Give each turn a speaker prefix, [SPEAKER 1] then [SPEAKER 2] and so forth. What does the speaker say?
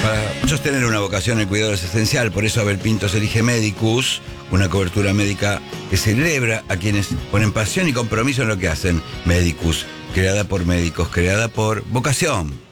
[SPEAKER 1] Para muchos tener una vocación al cuidado es esencial, por eso Abel Pintos elige Medicus, una cobertura médica que celebra a quienes ponen pasión y compromiso en lo que hacen. Medicus, creada por médicos, creada por vocación.